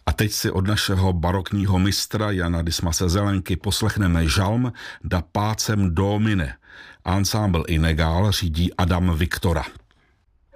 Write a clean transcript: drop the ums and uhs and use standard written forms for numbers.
A teď si od našeho barokního mistra Jana Dismase Zelenky poslechneme žalm Da pacem Domine. Ansámbl Inegál řídí Adam Viktora.